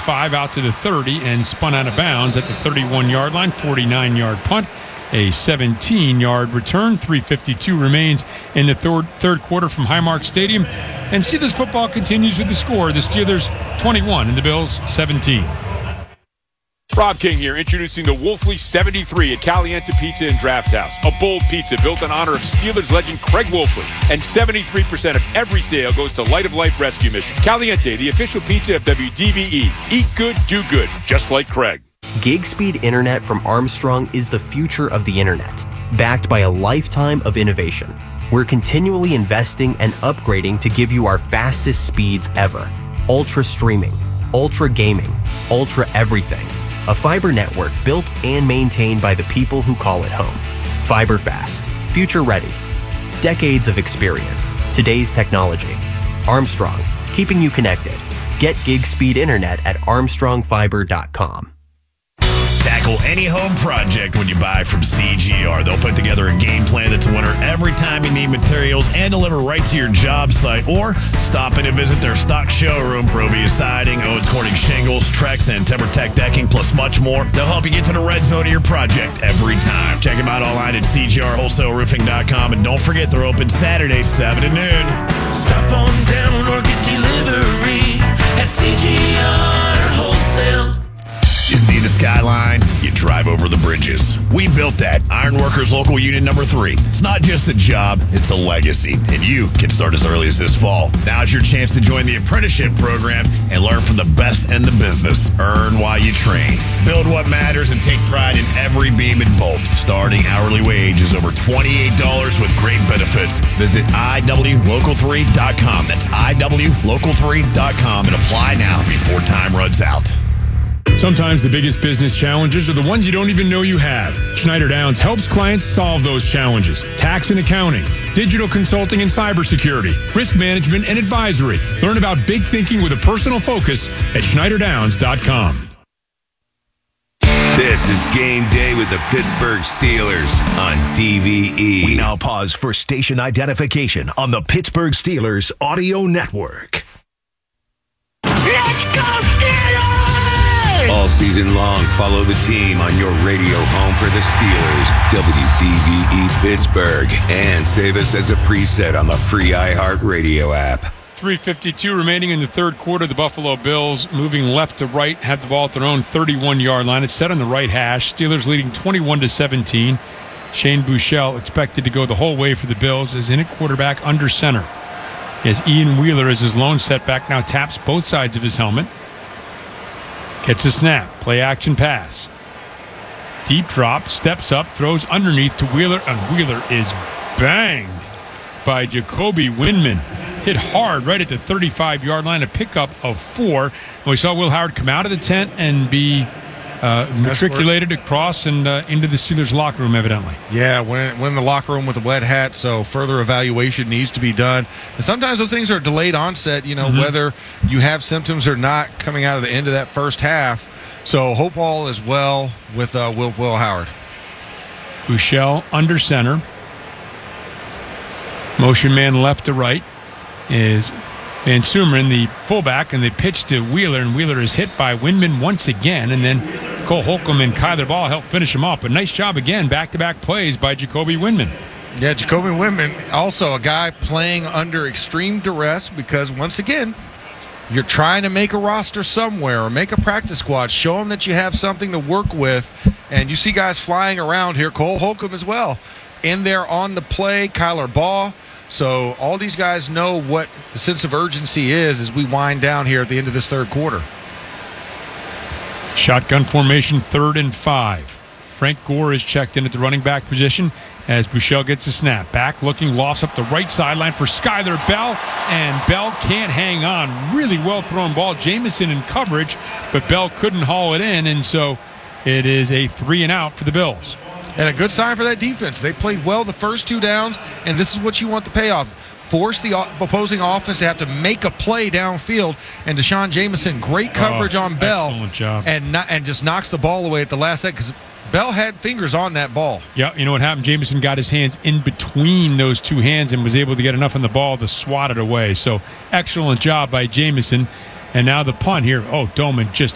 25 out to the 30 and spun out of bounds at the 31-yard line. 49-yard punt. A 17-yard return. 3:52 remains in the third quarter from Highmark Stadium. And Steelers football continues with the score. The Steelers 21 and the Bills 17. Rob King here, introducing the Wolfley 73 at Caliente Pizza and Draft House. A bold pizza built in honor of Steelers legend Craig Wolfley. And 73% of every sale goes to Light of Life Rescue Mission. Caliente, the official pizza of WDVE. Eat good, do good, just like Craig. Gig speed internet from Armstrong is the future of the internet, backed by a lifetime of innovation. We're continually investing and upgrading to give you our fastest speeds ever. Ultra streaming, ultra gaming, ultra everything. A fiber network built and maintained by the people who call it home. Fiber fast, future ready. Decades of experience, today's technology. Armstrong, keeping you connected. Get gig speed internet at armstrongfiber.com. Tackle any home project when you buy from CGR. They'll put together a game plan that's a winner every time you need materials and deliver right to your job site. Or stop in and visit their stock showroom. Provia Siding, Owens Corning Shingles, Trex, and TimberTech Decking, plus much more. They'll help you get to the red zone of your project every time. Check them out online at CGRWholesaleRoofing.com. And don't forget, they're open Saturdays, 7 to noon. Stop on down or get delivery at CGR Wholesale. You see the skyline, you drive over the bridges. We built that. Ironworkers Local Union number 3. It's not just a job, it's a legacy. And you can start as early as this fall. Now's your chance to join the apprenticeship program and learn from the best in the business. Earn while you train. Build what matters and take pride in every beam and bolt. Starting hourly wage is over $28 with great benefits. Visit IWLocal3.com. That's IWLocal3.com and apply now before time runs out. Sometimes the biggest business challenges are the ones you don't even know you have. Schneider Downs helps clients solve those challenges. Tax and accounting, digital consulting and cybersecurity, risk management and advisory. Learn about big thinking with a personal focus at SchneiderDowns.com. This is Game Day with the Pittsburgh Steelers on DVE. We now pause for station identification on the Pittsburgh Steelers Audio Network. Let's go Steelers! All season long, follow the team on your radio home for the Steelers, WDVE Pittsburgh, and save us as a preset on the free iHeartRadio app. 3:52 remaining in the third quarter. The Buffalo Bills moving left to right, have the ball at their own 31-yard line. It's set on the right hash. Steelers leading 21-17. Shane Buechele expected to go the whole way for the Bills, is in at quarterback under center. As Ian Wheeler, as his lone setback, now taps both sides of his helmet. Gets a snap. Play action pass. Deep drop. Steps up. Throws underneath to Wheeler. And Wheeler is banged by Jacoby Windman. Hit hard right at the 35-yard line. A pickup of 4. And we saw Will Howard come out of the tent and be matriculated across and into the Steelers locker room, evidently. Yeah, went in the locker room with a wet hat, so further evaluation needs to be done. And sometimes those things are delayed onset, whether you have symptoms or not coming out of the end of that first half. So hope all is well with Will Howard. Buechele under center. Motion man left to right is Van Sumeren, the fullback, and they pitch to Wheeler, and Wheeler is hit by Windman once again, and then Cole Holcomb and Kyler Ball help finish him off. But nice job again, back-to-back plays by Jacoby Windman. Yeah, Jacoby Windman, also a guy playing under extreme duress because, once again, you're trying to make a roster somewhere or make a practice squad. Show them that you have something to work with, and you see guys flying around here. Cole Holcomb as well in there on the play, Kyler Ball. So all these guys know what the sense of urgency is as we wind down here at the end of this third quarter. Shotgun formation, 3rd and 5. Frank Gore is checked in at the running back position as Buechele gets a snap. Back looking, lofts up the right sideline for Skyler Bell, and Bell can't hang on. Really well thrown ball. Jamison in coverage, but Bell couldn't haul it in, and so it is a 3-and-out for the Bills. And a good sign for that defense. They played well the first 2 downs, and this is what you want the payoff. Force the opposing offense to have to make a play downfield. And Deshaun Jamison, great coverage on Bell. Excellent job. And just knocks the ball away at the last second because Bell had fingers on that ball. Yeah, you know what happened? Jamison got his hands in between those 2 hands and was able to get enough on the ball to swat it away. So excellent job by Jamison. And now the punt here. Oh, Doman just